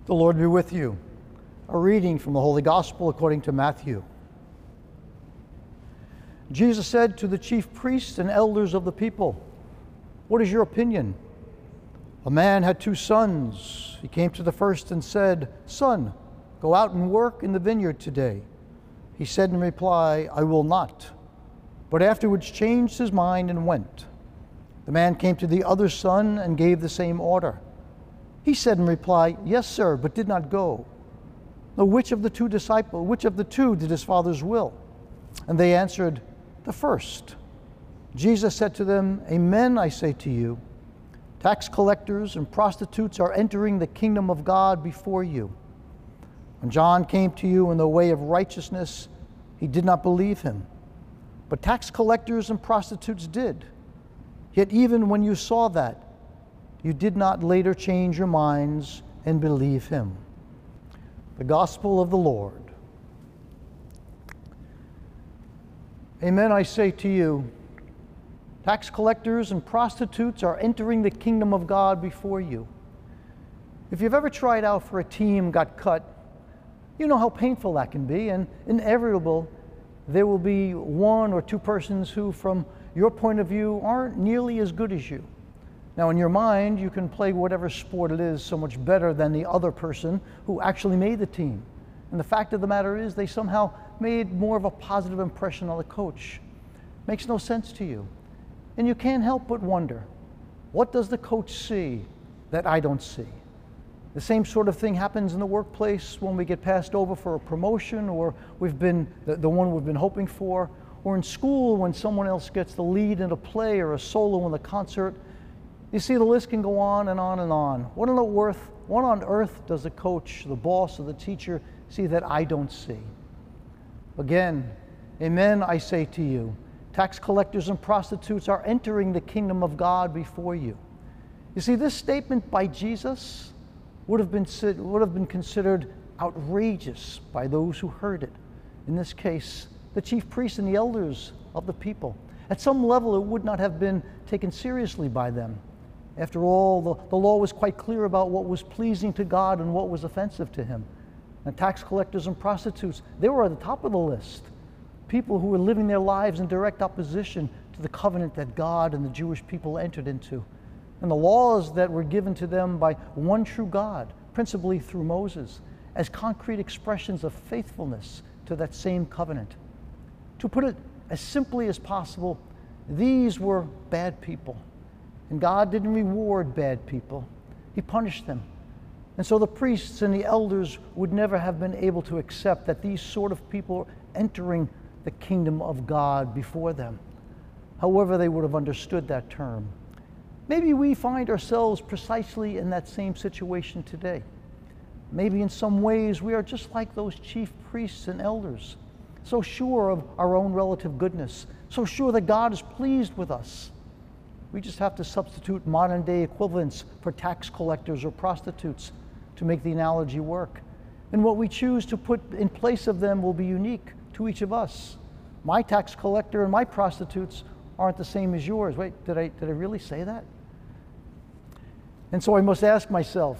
The Lord be with you. A reading from the Holy Gospel according to Matthew. Jesus said to the chief priests and elders of the people, "What is your opinion? A man had 2 sons. He came to the first and said, 'Son, go out and work in the vineyard today.' He said in reply, 'I will not,' but afterwards changed his mind and went. The man came to the other son and gave the same order. He said in reply, 'Yes, sir,' but did not go. Now, which of the two did his father's will?" And they answered, "The first." Jesus said to them, "Amen, I say to you, tax collectors and prostitutes are entering the kingdom of God before you. When John came to you in the way of righteousness, he did not believe him, but tax collectors and prostitutes did. Yet even when you saw that, you did not later change your minds and believe him." The Gospel of the Lord. Amen, I say to you, tax collectors and prostitutes are entering the kingdom of God before you. If you've ever tried out for a team, got cut, you know how painful that can be, and inevitable there will be 1 or 2 persons who, from your point of view, aren't nearly as good as you. Now, in your mind, you can play whatever sport it is so much better than the other person who actually made the team. And the fact of the matter is they somehow made more of a positive impression on the coach. Makes no sense to you. And you can't help but wonder, what does the coach see that I don't see? The same sort of thing happens in the workplace when we get passed over for a promotion, or we've been the one we've been hoping for, or in school when someone else gets the lead in a play or a solo in a concert. You see, the list can go on and on and on. What on earth does the coach, the boss, or the teacher see that I don't see? Again, amen, I say to you, tax collectors and prostitutes are entering the kingdom of God before you. You see, this statement by Jesus would have been considered outrageous by those who heard it. In this case, the chief priests and the elders of the people. At some level, it would not have been taken seriously by them. After all, the law was quite clear about what was pleasing to God and what was offensive to him. And tax collectors and prostitutes, they were at the top of the list. People who were living their lives in direct opposition to the covenant that God and the Jewish people entered into, and the laws that were given to them by one true God, principally through Moses, as concrete expressions of faithfulness to that same covenant. To put it as simply as possible, these were bad people. And God didn't reward bad people. He punished them. And so the priests and the elders would never have been able to accept that these sort of people are entering the kingdom of God before them. However, they would have understood that term. Maybe we find ourselves precisely in that same situation today. Maybe in some ways we are just like those chief priests and elders, so sure of our own relative goodness, so sure that God is pleased with us. We just have to substitute modern day equivalents for tax collectors or prostitutes to make the analogy work. And what we choose to put in place of them will be unique to each of us. My tax collector and my prostitutes aren't the same as yours. Wait, did I really say that? And so I must ask myself,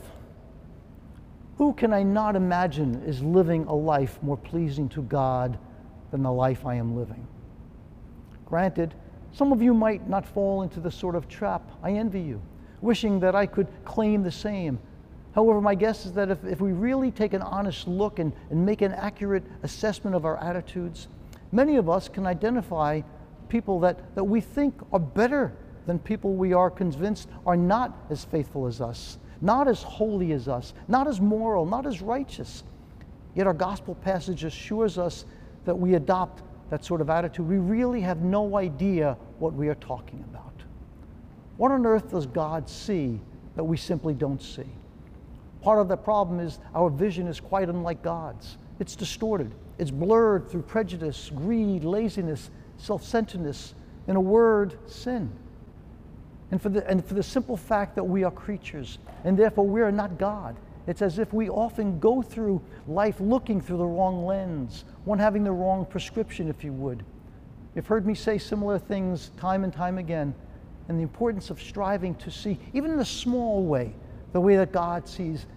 who can I not imagine is living a life more pleasing to God than the life I am living? Granted, some of you might not fall into this sort of trap. I envy you, wishing that I could claim the same. However, my guess is that if we really take an honest look and make an accurate assessment of our attitudes, many of us can identify people that we think are better than people we are convinced are not as faithful as us, not as holy as us, not as moral, not as righteous. Yet our gospel passage assures us that we adopt that sort of attitude. We really have no idea what we are talking about. What on earth does God see that we simply don't see? Part of the problem is our vision is quite unlike God's. It's distorted. It's blurred through prejudice, greed, laziness, self-centeredness, in a word, sin. And for the simple fact that we are creatures, and therefore we are not God. It's as if we often go through life looking through the wrong lens, one having the wrong prescription, if you would. You've heard me say similar things time and time again, and the importance of striving to see, even in a small way, the way that God sees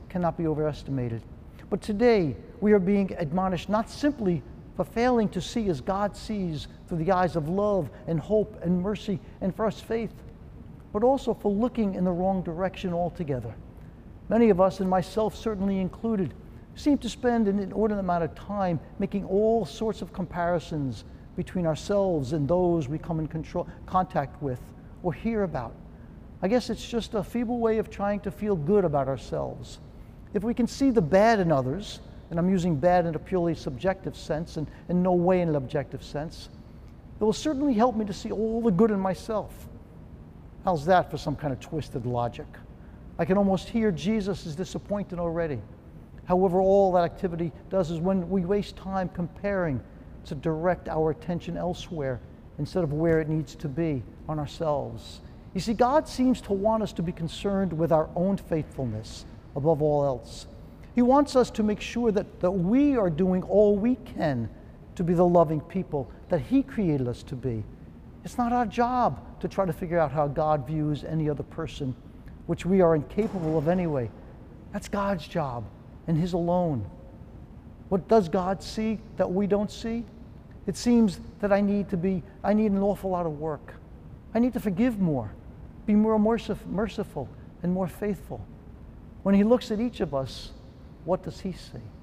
cannot be overestimated. But today, we are being admonished not simply for failing to see as God sees through the eyes of love and hope and mercy and first faith, but also for looking in the wrong direction altogether. Many of us, and myself certainly included, seem to spend an inordinate amount of time making all sorts of comparisons between ourselves and those we come in contact with or hear about. I guess it's just a feeble way of trying to feel good about ourselves. If we can see the bad in others, and I'm using bad in a purely subjective sense and in no way in an objective sense, it will certainly help me to see all the good in myself. How's that for some kind of twisted logic? I can almost hear Jesus is disappointed already. However, all that activity does is when we waste time comparing to direct our attention elsewhere instead of where it needs to be, on ourselves. You see, God seems to want us to be concerned with our own faithfulness above all else. He wants us to make sure that we are doing all we can to be the loving people that He created us to be. It's not our job to try to figure out how God views any other person, which we are incapable of anyway. That's God's job, and His alone. What does God see that we don't see? It seems that I need an awful lot of work. I need to forgive more, be more merciful, and more faithful. When He looks at each of us, what does He see?